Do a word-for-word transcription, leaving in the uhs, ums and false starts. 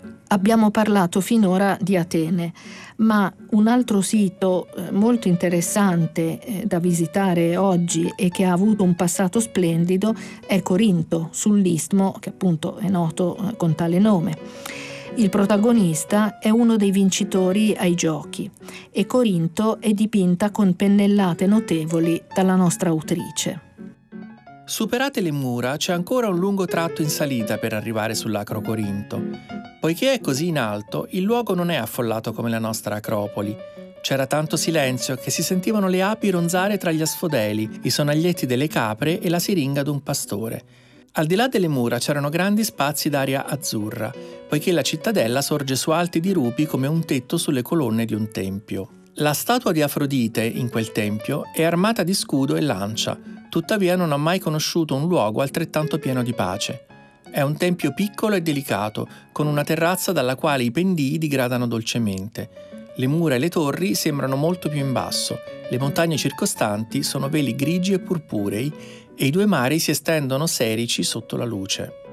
Abbiamo parlato finora di Atene, ma un altro sito eh, molto interessante eh, da visitare oggi e che ha avuto un passato splendido è Corinto, sull'Istmo, che appunto è noto eh, con tale nome. Il protagonista è uno dei vincitori ai giochi e Corinto è dipinta con pennellate notevoli dalla nostra autrice. Superate le mura, c'è ancora un lungo tratto in salita per arrivare sull'Acro Corinto. Poiché è così in alto, il luogo non è affollato come la nostra Acropoli. C'era tanto silenzio che si sentivano le api ronzare tra gli asfodeli, i sonaglietti delle capre e la siringa d'un pastore. Al di là delle mura c'erano grandi spazi d'aria azzurra, poiché la cittadella sorge su alti dirupi come un tetto sulle colonne di un tempio. La statua di Afrodite, in quel tempio, è armata di scudo e lancia, tuttavia non ho mai conosciuto un luogo altrettanto pieno di pace. È un tempio piccolo e delicato, con una terrazza dalla quale i pendii digradano dolcemente. Le mura e le torri sembrano molto più in basso, le montagne circostanti sono veli grigi e purpurei e i due mari si estendono serici sotto la luce.